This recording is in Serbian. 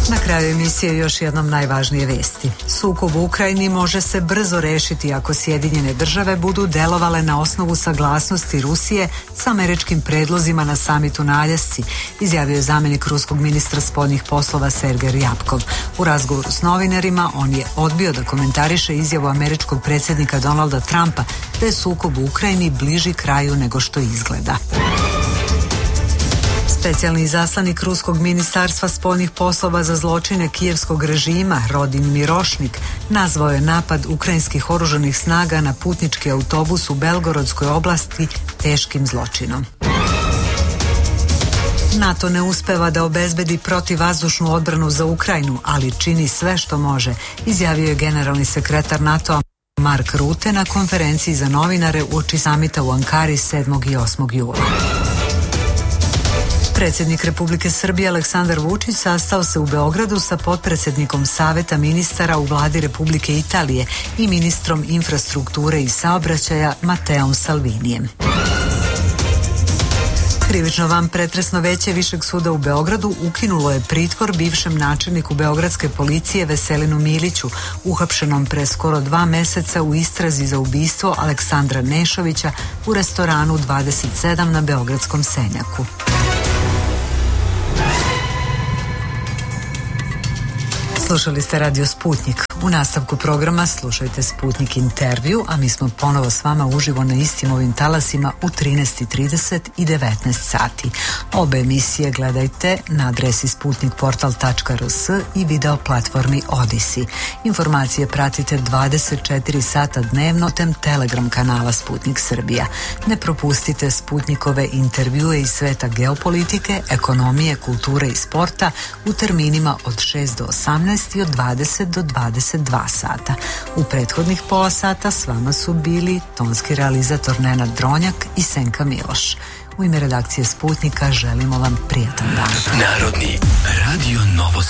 Na kraju emisije još jednom najvažnije vesti. Sukob u Ukrajini može se brzo rešiti ako Sjedinjene države budu delovale na osnovu saglasnosti Rusije sa američkim predlozima na samitu na Aljasci, izjavio je zamjenik ruskog ministra spoljnih poslova Sergej Ryabkov. U razgovoru s novinarima on je odbio da komentariše izjavu američkog predsjednika Donalda Trumpa da je sukob u Ukrajini bliži kraju nego što izgleda. Specijalni izaslanik ruskog ministarstva spoljnih poslova za zločine kijevskog režima Rodin Mirošnik nazvao je napad ukrajinskih oružanih snaga na putnički autobus u Belgorodskoj oblasti teškim zločinom. NATO ne uspeva da obezbedi protivvazdušnu odbranu za Ukrajinu, ali čini sve što može, izjavio je generalni sekretar NATO-a Mark Rutte na konferenciji za novinare uoči samita u Ankari 7. i 8. jula. Predsjednik Republike Srbije Aleksandar Vučić sastao se u Beogradu sa potpredsjednikom Saveta ministara u vladi Republike Italije i ministrom infrastrukture i saobraćaja Mateom Salvinijem. Krivično vanpretresno veće Višeg suda u Beogradu ukinulo je pritvor bivšem načelniku beogradske policije Veselinu Miliću, uhapšenom pre skoro 2 meseca u istrazi za ubistvo Aleksandra Nešovića u restoranu 27 na Beogradskom Senjaku. Slušali ste Radio Sputnik. U nastavku programa slušajte Sputnik intervju, a mi smo ponovo s vama uživo na istim ovim talasima u 13:30 i 19 sati. Obe emisije gledajte na adresi sputnikportal.rs i video platformi Odisi. Informacije pratite 24 sata dnevno putem Telegram kanala Sputnik Srbija. Ne propustite Sputnikove intervjue iz sveta geopolitike, ekonomije, kulture i sporta u terminima od 6 do 18 i od 20 do 22 sata. U prethodnih pola sata s vama su bili tonski realizator Nenad Dronjak i Senka Miloš. U ime redakcije Sputnika želimo vam prijatan dan. Narodni radio Novo